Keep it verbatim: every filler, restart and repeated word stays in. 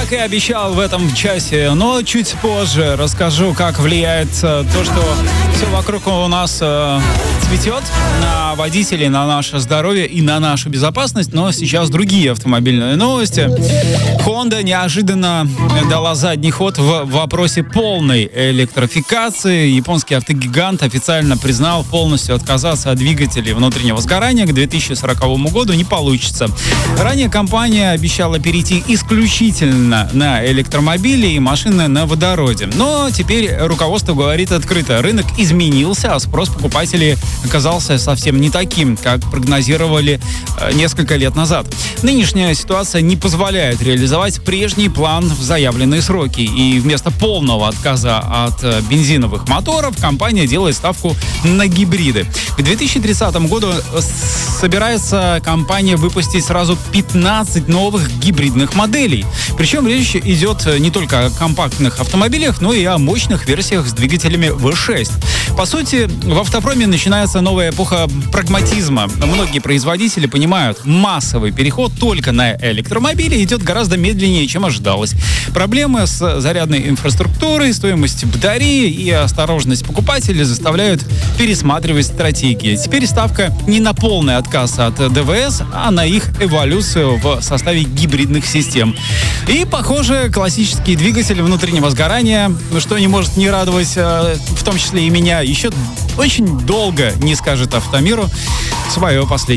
Как и обещал в этом часе, но чуть позже расскажу, как влияет то, что все вокруг у нас э, цветет, на водителей, на наше здоровье и на нашу безопасность. Но сейчас другие автомобильные новости. Honda неожиданно дала задний ход в вопросе полной электрификации. Японский автогигант официально признал, полностью отказаться от двигателей внутреннего сгорания к две тысячи сороковому году не получится. Ранее компания обещала перейти исключительно на электромобили и машины на водороде. Но теперь руководство говорит открыто. Рынок изменился, а спрос покупателей оказался совсем не таким, как прогнозировали э, несколько лет назад. Нынешняя ситуация не позволяет реализовать прежний план в заявленные сроки. И вместо полного отказа от э, бензиновых моторов компания делает ставку на гибриды. К две тысячи тридцатому году собирается компания выпустить сразу пятнадцать новых гибридных моделей. Причем речь идет не только о компактных автомобилях, но и о мощных версиях с двигателями ви шесть. По сути, в автопроме начинается новая эпоха прагматизма. Многие производители понимают, массовый переход только на электромобили идет гораздо медленнее, чем ожидалось. Проблемы с зарядной инфраструктурой, стоимость батареи и осторожность покупателей заставляют пересматривать стратегии. Теперь ставка не на полный отказ от ДВС, а на их эволюцию в составе гибридных систем. И, похоже, классический двигатель внутреннего сгорания, что не может не радовать, в том числе и меня, еще очень долго не скажет Автомиру свое последнее.